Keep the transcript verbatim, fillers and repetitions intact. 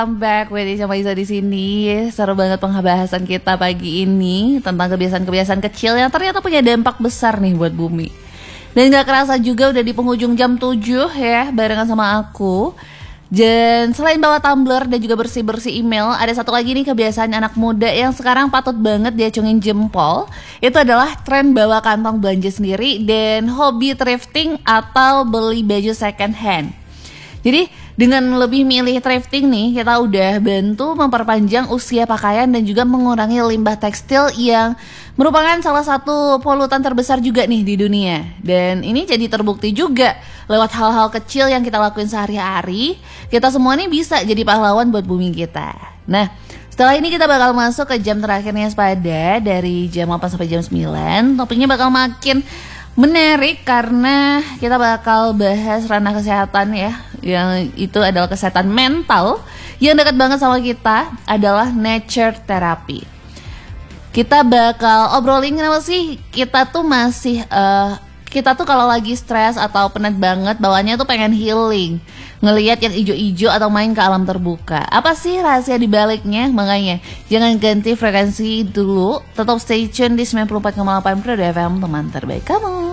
I'm back with Isya Maiza di sini. Seru banget pembahasan kita pagi ini tentang kebiasaan-kebiasaan kecil yang ternyata punya dampak besar nih buat bumi. Dan gak kerasa juga udah di penghujung jam tujuh ya, barengan sama aku. Dan selain bawa tumbler dan juga bersih-bersih email, ada satu lagi nih kebiasaan anak muda yang sekarang patut banget diacungin jempol. Itu adalah tren bawa kantong belanja sendiri dan hobi thrifting atau beli baju second hand. Jadi dengan lebih milih thrifting nih, kita udah bantu memperpanjang usia pakaian dan juga mengurangi limbah tekstil yang merupakan salah satu polutan terbesar juga nih di dunia. Dan ini jadi terbukti juga lewat hal-hal kecil yang kita lakuin sehari-hari. Kita semua nih bisa jadi pahlawan buat bumi kita. Nah, setelah ini kita bakal masuk ke jam terakhirnya sepada dari jam delapan sampai jam sembilan. Topiknya bakal makin menarik karena kita bakal bahas ranah kesehatan ya, yang itu adalah kesehatan mental yang dekat banget sama kita, adalah nature therapy. Kita bakal obrolin kenapa sih kita tuh masih uh, kita tuh kalau lagi stres atau penat banget bawaannya tuh pengen healing, ngelihat yang ijo-ijo atau main ke alam terbuka. Apa sih rahasia di baliknya? Makanya jangan ganti frekuensi dulu, tetap stay tune di sembilan puluh empat koma delapan Pro F M, teman terbaik kamu.